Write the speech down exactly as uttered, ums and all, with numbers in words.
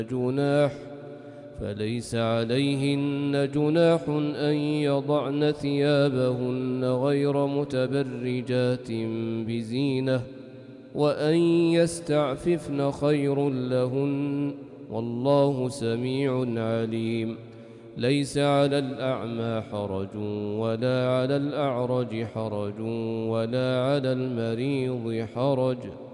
جناح فليس عليهن جناح أن يضعن ثيابهن غير متبرجات بزينة وأن يستعففن خير لهن والله سميع عليم. ليس على الأعمى حرج ولا على الأعرج حرج ولا على المريض حرج